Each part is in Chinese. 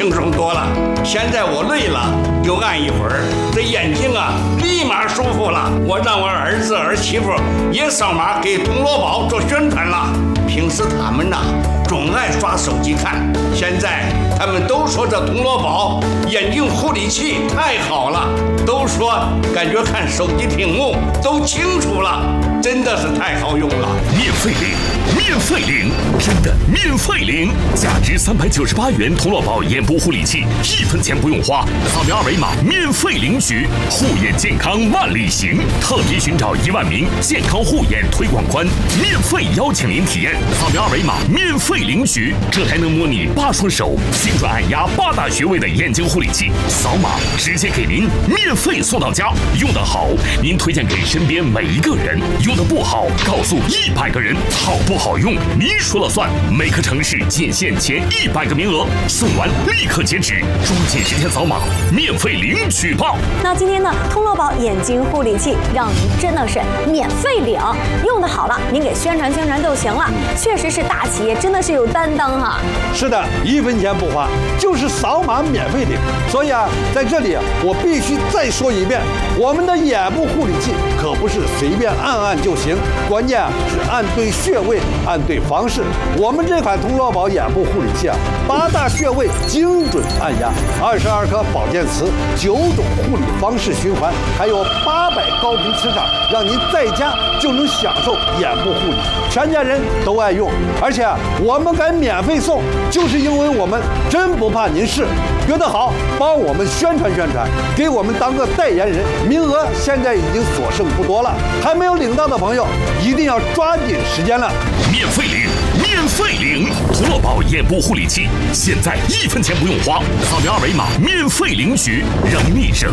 轻松多了。现在我累了就按一会儿，这眼睛啊立马舒服了。我让我儿子儿媳妇也扫码给铜锣宝做宣传了。平时他们呐总爱刷手机看，现在他们都说这铜锣宝眼睛护理器太好了，都说感觉看手机屏幕都清楚了，真的是太好用了。 免费领，免费领，真的免费领！价值398元铜锣宝眼部护理器，1分钱不用花，扫描二维码免费领取，护眼健康万里行。特别寻找1万名健康护眼推广官，免费邀请您体验，扫描二维码免费领取。这还能模拟8双手精准按压8大穴位的眼睛护理器，扫码直接给您免费送到家。用得好，您推荐给身边每一个人；用得不好，告诉100个人。好不好用，您说了算。每个城市仅限前100个名额，送完立刻截止，抓紧时间扫码，免费领取吧。 那今天呢，铜锣宝眼睛护理器让您真的是免费领，用得好了，您给宣传宣传就行了。确实是大企业，真的是有担当哈。 是的，1分钱不花，就是扫码免费领。所以啊，在这里我必须再说一遍，我们的眼部护理器可不是随便按按就行，关键是按对穴位，按对方式。我们这款铜锣宝眼部护理器啊，8大穴位精准按压，22颗保健词，9种护理方式循环，还有800高频磁场，让您在家就能享受眼部护理，全家人都爱用。而且我们敢免费送，就是因为我们真不怕您试。觉得好，帮我们宣传宣传，给我们当个代言人。名额现在已经所剩不多了，还没有领到的朋友一定要抓紧时间了。 免费领，免费领！铜锣宝眼部护理器，现在1分钱不用花，扫描二维码免费领取，让您省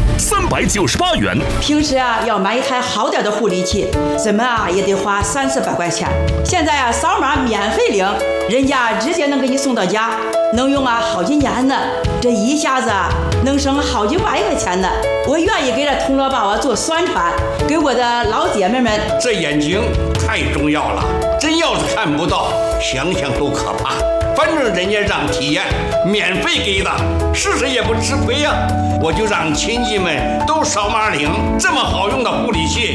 398元。 平时啊要买一台好点的护理器，怎么啊也得花300-400块钱。现在啊扫码免费领，人家直接能给你送到家，能用啊好几年呢。这一下子啊能省好几万块钱呢。我愿意给这铜锣宝啊做宣传，给我的老姐妹们。 这眼睛太重要了，真要是看不到，想想都可怕。反正人家让体验，免费给的，试试也不吃亏呀。我就让亲戚们都扫码领，这么好用的护理器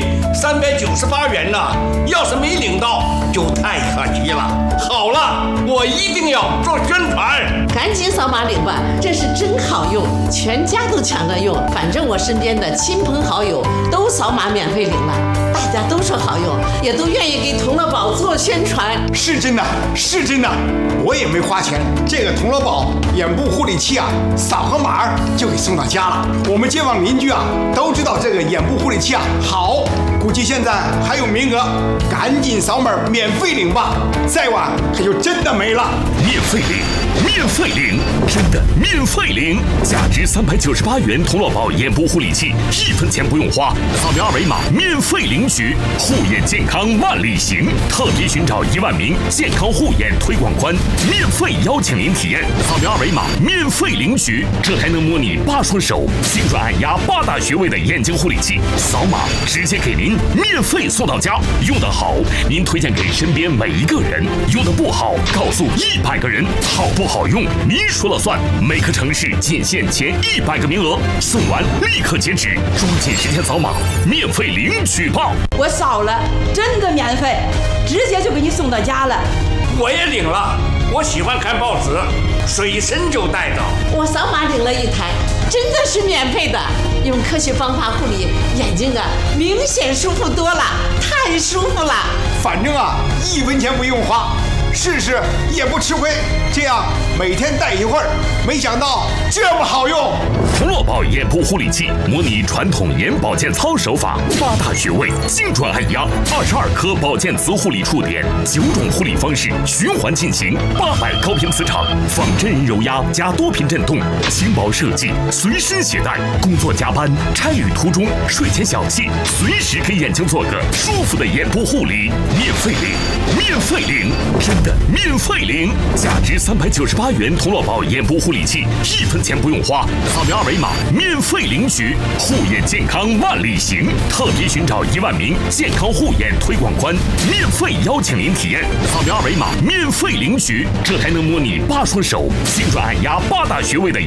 ，398元呢，要是没领到就太可惜了。好了，我一定要做宣传， 赶紧扫码领吧，这是真好用，全家都抢着用。反正我身边的亲朋好友都扫码免费领了，大家都说好用，也都愿意给铜锣宝做宣传。 是真的，是真的，我也没花钱，这个铜锣宝眼部护理器啊，扫个码就给送到家了。我们街坊邻居啊都知道这个眼部护理器啊好，估计现在还有名额，赶紧扫码免费领吧，再晚可就真的没了。 免费领，免费领，真的免费领！价值398元铜锣宝眼部护理器，1分钱不用花，扫描二维码免费领取，护眼健康万里行。特别寻找1万名健康护眼推广官，免费邀请您体验，扫描二维码免费领取。这还能模拟8双手精准按压8大穴位的眼睛护理器，扫码直接给您免费送到家。用得好，您推荐给身边每一个人；用得不好，告诉100个人。好不好用，您说了算。每个城市仅限前100个名额，送完立刻截止，抓紧时间扫码，免费领取吧。 我扫了，真的免费，直接就给你送到家了。 我也领了，我喜欢看报纸，随身就带着。 我扫码领了一台，真的是免费的，用科学方法护理眼睛啊，明显舒服多了，太舒服了。 反正啊1分钱不用花，试试也不吃亏，这样每天戴一会儿，没想到这么好用。 铜锣宝眼部护理器模拟传统眼保健操手法，8大穴位精准按压，22颗保健磁护理触点，9种护理方式循环进行，800高频磁场，仿真人揉压加多频震动，轻薄设计，随身携带，工作加班、差旅途中、睡前小憩，随时给眼睛做个舒服的眼部护理，免费领，免费领，真的免费领！价值398元铜锣宝眼部护理器，1分钱不用花，扫描二维码免费领取，护眼健康万里行。特别寻找1万名健康护眼推广官，免费邀请您体验，扫描二维码免费领取。这还能模拟8双手精准按压8大穴位的